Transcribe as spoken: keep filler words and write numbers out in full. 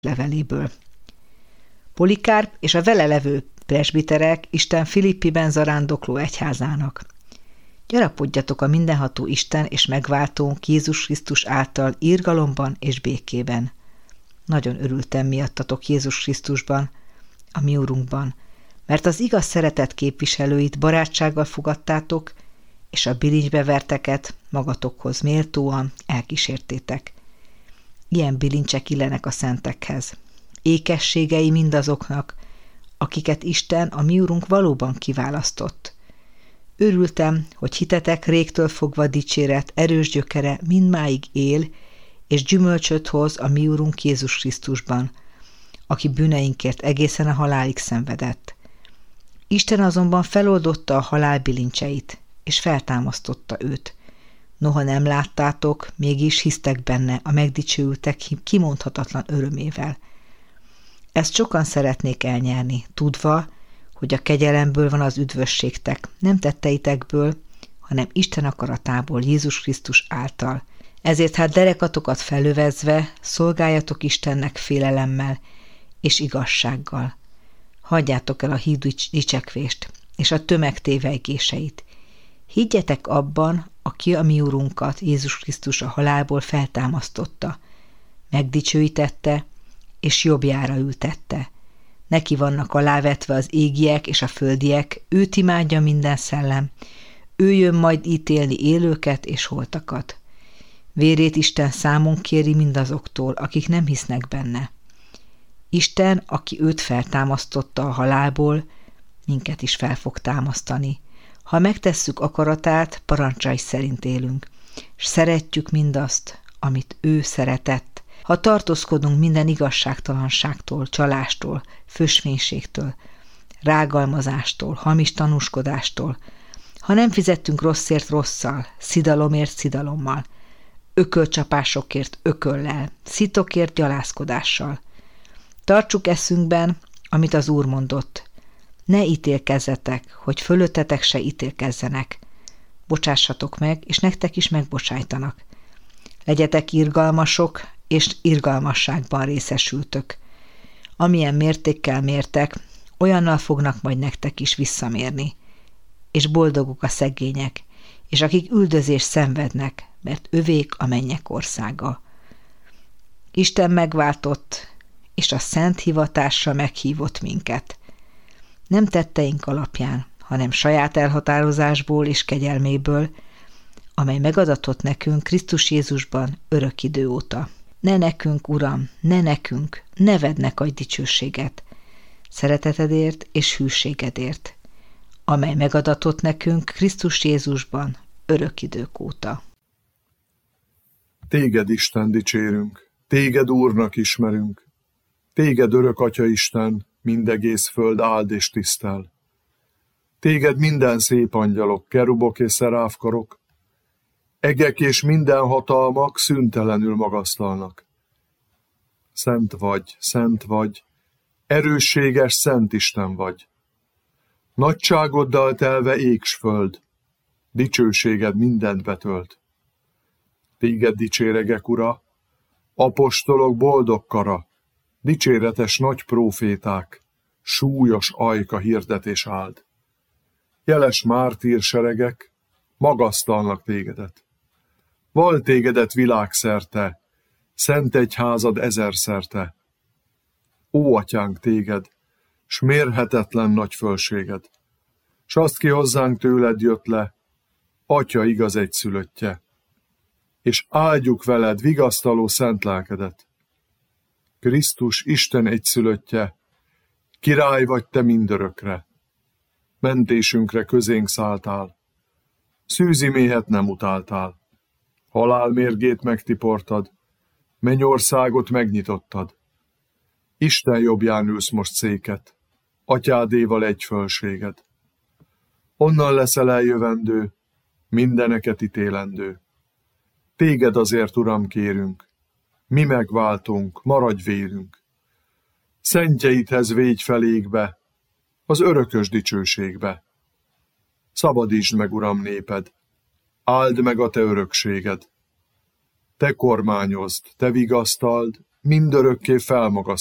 leveléből. Polikárp és a vele levő presbiterek Isten Filippiben zarándokló egyházának. Gyarapodjatok a mindenható Isten és megváltónk Jézus Krisztus által irgalomban és békében. Nagyon örültem miattatok Jézus Krisztusban, a mi Urunkban, mert az igaz szeretet képviselőit barátsággal fogadtátok, és a bilincsbe verteket magatokhoz méltóan elkísértétek. Ilyen bilincsek illenek a szentekhez. Ékességei mindazoknak, akiket Isten, a mi Urunk valóban kiválasztott. Örültem, hogy hitetek régtől fogva dicséret, erős gyökere mindmáig él, és gyümölcsöt hoz a mi Urunk Jézus Krisztusban, aki bűneinkért egészen a halálig szenvedett. Isten azonban feloldotta a halál bilincseit, és feltámasztotta őt. Noha nem láttátok, mégis hisztek benne a megdicsőültek kimondhatatlan örömével. Ezt sokan szeretnék elnyerni, tudva, hogy a kegyelemből van az üdvösségtek, nem tetteitekből, hanem Isten akaratából, Jézus Krisztus által. Ezért hát derekatokat felövezve szolgáljatok Istennek félelemmel és igazsággal. Hagyjátok el a híd dicsekvést és a tömeg tévejgéseit. Higgyetek abban, aki a mi Urunkat, Jézus Krisztus a halálból feltámasztotta, megdicsőítette és jobbjára ültette. Neki vannak alávetve az égiek és a földiek, őt imádja minden szellem, ő jön majd ítélni élőket és holtakat. Vérét Isten számon kéri mindazoktól, akik nem hisznek benne. Isten, aki őt feltámasztotta a halálból, minket is fel fog támasztani. Ha megtesszük akaratát, parancsai szerint élünk, s szeretjük mindazt, amit ő szeretett. Ha tartózkodunk minden igazságtalanságtól, csalástól, fösvénységtől, rágalmazástól, hamis tanúskodástól, ha nem fizettünk rosszért rosszal, szidalomért szidalommal, ökölcsapásokért ököllel, szitokért gyalázkodással. Tartsuk eszünkben, amit az Úr mondott. Ne ítélkezzetek, hogy fölöttetek se ítélkezzenek. Bocsássatok meg, és nektek is megbocsájtanak. Legyetek irgalmasok, és irgalmasságban részesültök. Amilyen mértékkel mértek, olyannal fognak majd nektek is visszamérni. És boldogok a szegények, és akik üldözést szenvednek, mert övék a mennyek országa. Isten megváltott, és a szent hivatásra meghívott minket. Nem tetteink alapján, hanem saját elhatározásból és kegyelméből, amely megadatott nekünk Krisztus Jézusban örök idő óta. Ne nekünk, Uram, ne nekünk, neved ne adj dicsőséget, szeretetedért és hűségedért, amely megadatott nekünk Krisztus Jézusban örök idők óta. Téged, Isten, dicsérünk, téged Úrnak ismerünk, téged örök Atya Isten, mindegész föld áld és tisztel. Téged minden szép angyalok, kerubok és szeráfkarok, egek és minden hatalmak szüntelenül magasztalnak. Szent vagy, szent vagy, erősséges szent Isten vagy. Nagyságoddal telve ég s föld, dicsőséged mindent betölt. Téged dicséregek, Ura, apostolok boldog kara, dicséretes nagy próféták, súlyos ajka hirdetés áld. Jeles mártír seregek magasztalnak tégedet. Val tégedet világszerte, szent egyházad ezerszerte. Ó, atyánk, téged, s mérhetetlen nagy fölséged, s azt ki hozzánk tőled jött le, Atya igaz egyszülöttje, és áldjuk veled vigasztaló szent lelkedet. Krisztus Isten egyszülöttje, király vagy te mindörökre, mentésünkre közénk szálltál, szűzi méhet nem utáltál, halál mérgét megtiportad, mennyországot megnyitottad. Isten jobbján ülsz most széket, atyádéval egy fölséged. Onnan leszel eljövendő, mindeneket ítélendő. Téged azért, Uram, kérünk, mi megváltunk, maradj vérünk. Szentjeidhez végy felégbe, az örökös dicsőségbe. Szabadítsd meg, Uram, néped, áld meg a te örökséged. Te kormányozd, te vigasztald, mindörökké felmagasztalunk.